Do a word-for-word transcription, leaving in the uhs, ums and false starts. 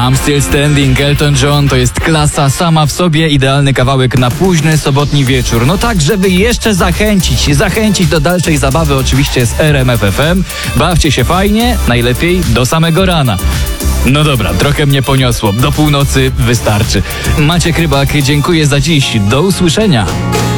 I'm Still Standing, Elton John, to jest klasa sama w sobie, idealny kawałek na późny sobotni wieczór. No tak, żeby jeszcze zachęcić, zachęcić do dalszej zabawy oczywiście z R M F F M. Bawcie się fajnie, najlepiej do samego rana. No dobra, trochę mnie poniosło, do północy wystarczy. Maciek Rybak, dziękuję za dziś, do usłyszenia.